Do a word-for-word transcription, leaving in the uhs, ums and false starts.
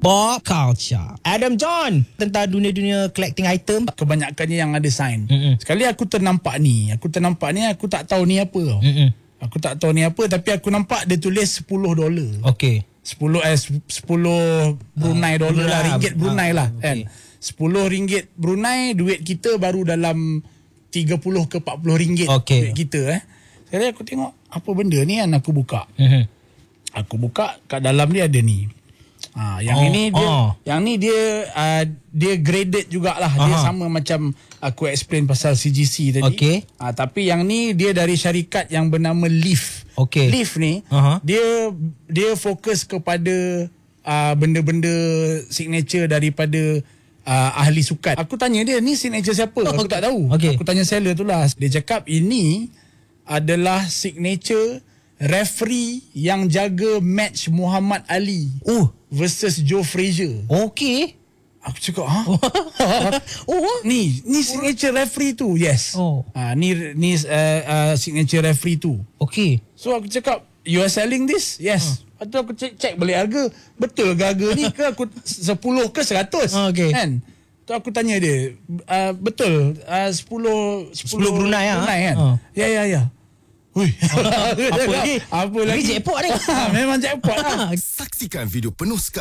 Pop culture. Adam John tentang dunia-dunia collecting item. Kebanyakannya yang ada sign. Mm-mm. Sekali aku ternampak ni. Aku ternampak ni, aku tak tahu ni apa tau. Mm-mm. Aku tak tahu ni apa, tapi aku nampak dia tulis sepuluh dolar. Okey. sepuluh eh sepuluh Brunei Ah, dolar lah, lah. ringgit Brunei Ah, lah okey. kan. sepuluh ringgit Brunei, duit kita baru dalam tiga puluh ke empat puluh ringgit Okey. duit kita eh. Sekali aku tengok apa benda ni kan, aku buka. Mm-hmm. Aku buka, kat dalam dia ada ni. Ha, yang Oh, ini dia, oh. yang ni dia uh, dia graded jugalah. Dia Aha. sama macam aku explain pasal C G C tadi. Okey. Ha, tapi yang ni dia dari syarikat yang bernama Leaf. Okey. Leaf ni Aha. dia dia fokus kepada uh, benda-benda signature daripada uh, ahli sukan. Aku tanya dia, ni signature siapa? Aku tak tahu. Okey. Aku tanya seller tu lah. Dia cakap ini adalah signature referee yang jaga match Muhammad Ali Oh, versus Joe Frazier. okey. Aku cakap, ha? Oh. Ni, ni signature referee tu. Yes. Oh. Ha, ni ni uh, uh, signature referee tu. Okey. So aku cakap, you are selling this? Yes. Lepas tu aku cek, cek balik harga. Betul ke harga ni ke aku sepuluh ke seratus? Ah, okey. Kan? Tu aku tanya dia, uh, betul uh, sepuluh sepuluh Brunei ah. Brunei kan? Ah. Ya ya ya. Hui. Apa lagi? Apa Lagi lagi? jackpot ni. Memang jackpot lah. Saksikan video penuh sekali